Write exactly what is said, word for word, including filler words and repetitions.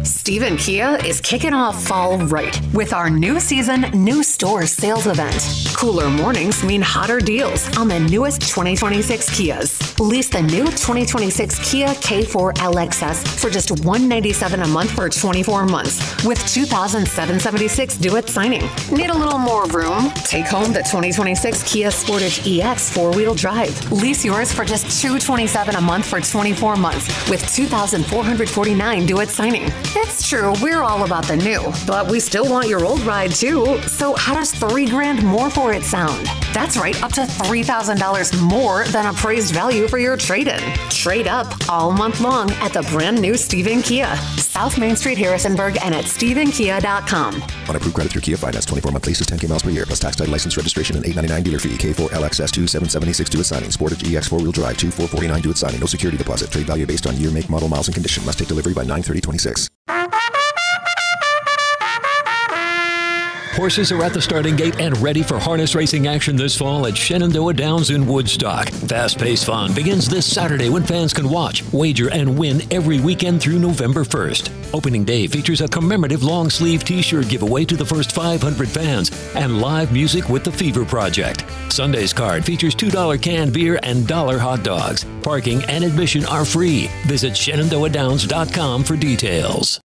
Stephen Kia is kicking off fall right with our new season, new store sales event. Cooler mornings mean hotter deals on the newest twenty twenty-six Kias. Lease the new twenty twenty-six Kia K four L X S for just one hundred ninety-seven dollars a month for twenty-four months with two thousand seven hundred seventy-six due at signing. Need a little more room? Take home the twenty twenty-six Kia Sportage E X four-wheel drive. Lease yours for just two hundred twenty-seven dollars a month for twenty-four months with two thousand four hundred forty-nine dollars due at signing. It's true, we're all about the new, but we still want your old ride too. So how does three grand more for it sound? That's right, up to three thousand dollars more than appraised value for your trade-in. Trade up all month long at the brand new Stephen Kia, South Main Street, Harrisonburg, and at stephen kia dot com. On approved credit through Kia Finance, twenty-four month leases, ten K miles per year, plus tax, title, license, registration, and eight ninety-nine dealer fee. K four L X S two thousand seven hundred seventy-six due at signing. Sportage E X four-wheel drive two thousand four hundred forty-nine due at signing. No security deposit. Trade value based on year, make, model, miles, and condition. Must take delivery by nine thirty twenty-six. Horses are at the starting gate and ready for harness racing action this fall at Shenandoah Downs in Woodstock. Fast-paced fun begins this Saturday when fans can watch, wager, and win every weekend through November first. Opening day features a commemorative long-sleeve t-shirt giveaway to the first five hundred fans and live music with the Fever Project. Sunday's card features two dollars canned beer and one dollar hot dogs. Parking and admission are free. Visit shenandoah downs dot com for details.